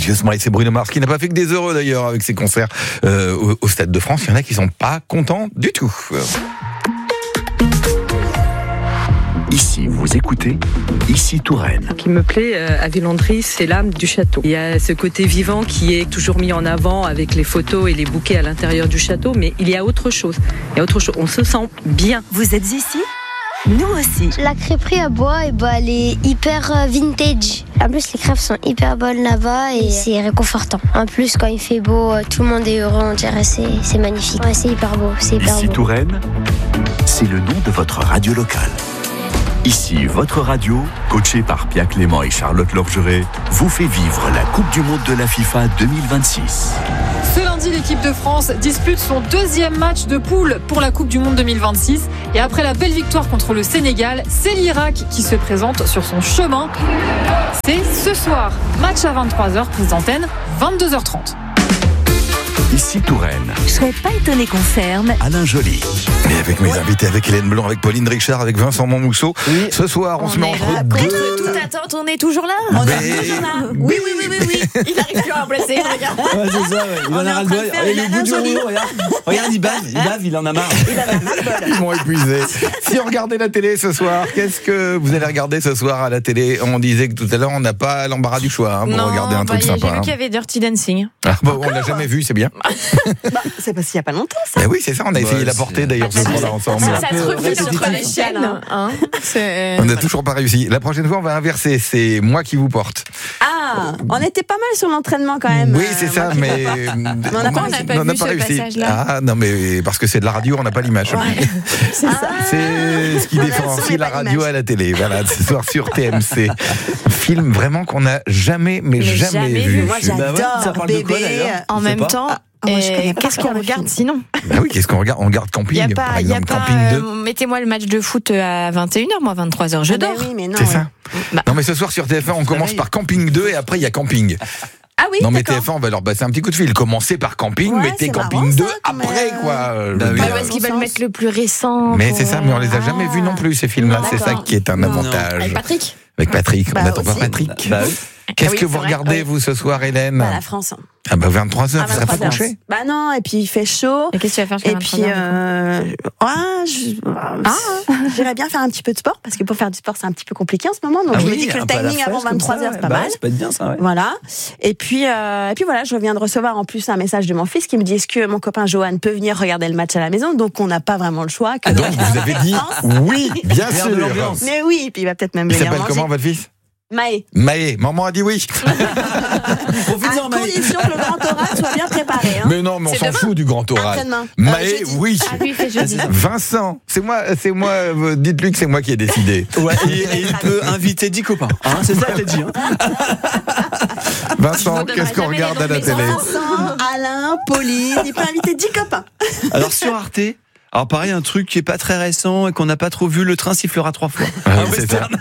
Religiousement, et c'est Bruno Mars qui n'a pas fait que des heureux d'ailleurs avec ses concerts au Stade de France. Il y en a qui sont pas contents du tout. Ici, vous écoutez Ici Touraine. Ce qui me plaît à Villandry, c'est l'âme du château. Il y a ce côté vivant qui est toujours mis en avant avec les photos et les bouquets à l'intérieur du château, mais il y a autre chose. On se sent bien. Vous êtes ici ? Nous aussi. La crêperie à bois, elle est hyper vintage. En plus, les crêpes sont hyper bonnes là-bas et c'est réconfortant. En plus, quand il fait beau, tout le monde est heureux, on dirait c'est magnifique. Ouais, c'est hyper beau, Ici Touraine, c'est le nom de votre radio locale. Ici, votre radio, coachée par Pia Clément et Charlotte Lorgeret, vous fait vivre la Coupe du Monde de la FIFA 2026. Ce lundi, l'équipe de France dispute son deuxième match de poule pour la Coupe du Monde 2026. Et après la belle victoire contre le Sénégal, c'est l'Irak qui se présente sur son chemin. C'est ce soir, match à 23h, prise d'antenne, 22h30. Ici Touraine. Je serais pas étonné qu'on ferme. Alain Joly. Et avec mes invités, avec Hélène Blanc, avec Pauline Richard, avec Vincent Montmousseau. Oui. Ce soir, on se met entre deux. Contre toute attente, on est toujours là. Mais... On est toujours là. Oui. Il arrive plus à remplacer, regarde. Ouais, c'est ça, ouais. Il en a ras le bol. Le bout du rouleau, regarde, il bave, il en a marre. Ils m'ont épuisé. Si on regardait la télé ce soir, qu'est-ce que vous allez regarder ce soir à la télé ? On disait que tout à l'heure, on n'a pas l'embarras du choix pour regarder un truc sympa. J'ai vu qu'il y avait Dirty Dancing. Ah, bon, on l'a jamais vu, c'est bien. C'est parce qu'il n'y a pas longtemps, ça. Eh oui, c'est ça, on a essayé de la porter d'ailleurs ce soir-là ensemble. Ça se refait sur les chaînes. On n'a toujours pas réussi. La prochaine fois, on va inverser. C'est moi qui vous porte. Ah, on était pas mal sur l'entraînement quand même. Oui, c'est ça, mais on n'a pas réussi ce passage-là. Ah non, mais parce que c'est de la radio, on n'a pas l'image. Ouais. C'est ça. C'est ce qui différencie la radio à la télé. Voilà, ce soir sur TMC. Un film vraiment qu'on n'a jamais vu. Moi, j'adore Bébé. En même temps. Qu'est-ce qu'on regarde sinon ? Bah oui, qu'est-ce qu'on regarde ? On regarde Camping, par exemple, Camping 2. Mettez-moi le match de foot à 21h, moi 23h, je dors. Oui, mais non. C'est ça. Non, mais ce soir sur TF1, on commence par Camping 2 et après il y a Camping. Ah oui, non, mais TF1, on va leur passer un petit coup de fil. Commencez par Camping, mettez Camping 2 après, quoi. Parce qu'ils veulent mettre le plus récent. Mais c'est ça, mais on les a jamais vus non plus, ces films-là. C'est ça qui est un avantage. Avec Patrick. Avec Patrick. On n'attend pas Patrick. Qu'est-ce que vous regardez, vous, ce soir, Hélène ? La France. Ah bah 23h, vous serez pas couché ? Bah non, et puis il fait chaud. Et qu'est-ce que tu vas faire chez j'irais bien faire un petit peu de sport, parce que pour faire du sport, c'est un petit peu compliqué en ce moment. Donc je me dis que le timing avant 23h, c'est pas mal. Ça peut être bien, ça, ouais. Voilà. Et puis voilà, je viens de recevoir en plus un message de mon fils qui me dit est-ce que mon copain Johan peut venir regarder le match à la maison ? Donc on n'a pas vraiment le choix. Donc vous avez dit oui, bien sûr. Mais oui, et puis il va peut-être même venir manger. Il s'appelle comment votre fils ? Maë, maman a dit oui. À condition que le grand oral soit bien préparé. Hein. Mais non, mais on s'en fout du grand oral. Maë, oui. Lui, fait jeudi. Vincent, c'est moi, dites-lui que c'est moi qui ai décidé. Ouais, et il peut inviter 10 copains. C'est ça, t'as dit. Vincent, qu'est-ce qu'on regarde à la télé ? Vincent, Alain, Pauline, il peut inviter 10 copains. Alors sur Arte, alors pareil, un truc qui est pas très récent et qu'on n'a pas trop vu, Le train sifflera 3 fois. C'est ça.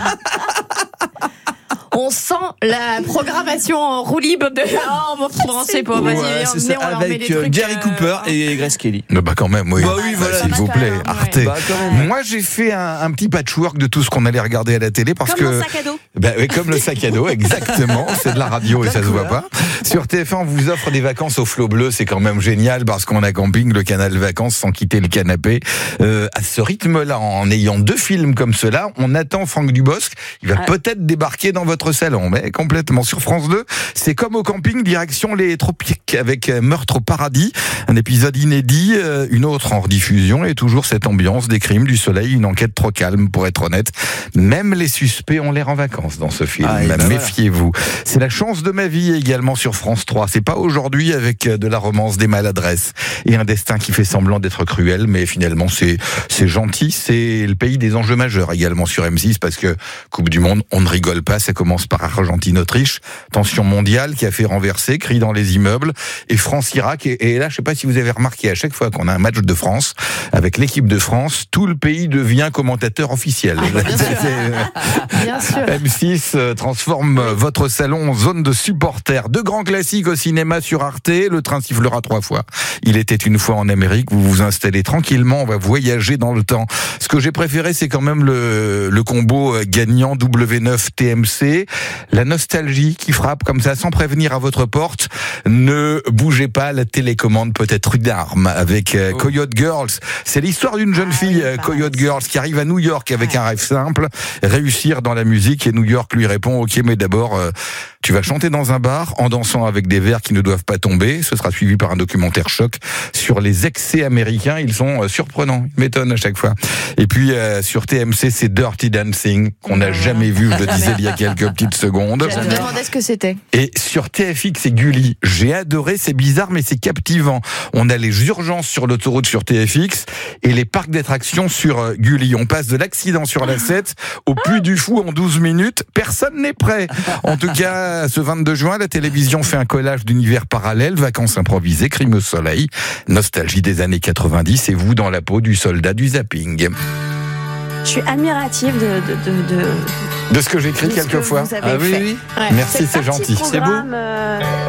On sent la programmation en roue libre de. Oh, on sait pas, vas-y, c'est ça, avec Gary Cooper et Grace Kelly. Bah quand même, oui. Bah oui, voilà. S'il vous plaît, Arte. Bah, moi, j'ai fait un petit patchwork de tout ce qu'on allait regarder à la télé parce comme le sac à dos. Bah oui, comme le sac à dos, exactement. C'est de la radio et ça se voit pas. Sur TF1, on vous offre des vacances au flot bleu. C'est quand même génial parce qu'on a Camping, le canal vacances sans quitter le canapé. À ce rythme-là, en ayant 2 films comme cela, on attend Franck Dubosc. Il va peut-être débarquer dans votre salon, mais complètement. Sur France 2, c'est comme au camping, direction les tropiques, avec Meurtre au paradis, un épisode inédit, une autre en rediffusion, et toujours cette ambiance, des crimes, du soleil, une enquête trop calme, pour être honnête. Même les suspects ont l'air en vacances dans ce film. Méfiez-vous. C'est La chance de ma vie, également sur France 3. C'est pas aujourd'hui, avec de la romance, des maladresses, et un destin qui fait semblant d'être cruel, mais finalement c'est gentil. C'est le pays des enjeux majeurs, également sur M6, parce que Coupe du Monde, on ne rigole pas, ça commence par Argentine-Autriche, tension mondiale qui a fait renverser, cris dans les immeubles, et France-Irak, et là, je sais pas si vous avez remarqué, à chaque fois qu'on a un match de France, avec l'équipe de France, tout le pays devient commentateur officiel. Bien sûr. M6 transforme votre salon en zone de supporters. 2 grands classiques au cinéma sur Arte. Le train sifflera 3 fois. Il était une fois en Amérique. Vous vous installez tranquillement. On va voyager dans le temps. Ce que j'ai préféré, c'est quand même le combo gagnant W9 TMC. La nostalgie qui frappe comme ça sans prévenir à votre porte. Ne bougez pas, la télécommande peut être une arme avec Coyote Girls. C'est l'histoire d'une jeune fille, Coyote Girls, qui arrive à New York avec un rêve simple, réussir dans la musique, et New York lui répond: ok, mais d'abord tu vas chanter dans un bar en dansant avec des verres qui ne doivent pas tomber. Ce sera suivi par un documentaire choc sur les excès américains. Ils sont surprenants, ils m'étonnent à chaque fois. Et puis sur TMC, c'est Dirty Dancing qu'on n'a jamais vu, je le disais il y a quelques petites secondes. Je me demandais ce que c'était. Et sur TFX, c'est Gulli. J'ai adoré, c'est bizarre mais c'est captivant. On a les urgences sur l'autoroute sur TFX et les parcs d'attractions sur Gulli. On passe de l'accident sur la 7 au Puy du Fou en 12 minutes. Personne n'est prêt. En tout cas, ce 22 juin, la télévision fait un collage d'univers parallèles, vacances improvisées, crime au soleil, nostalgie des années 90 et vous dans la peau du soldat du zapping. Je suis admirative de ce que j'écris quelquefois. Oui. Merci, c'est gentil. C'est beau.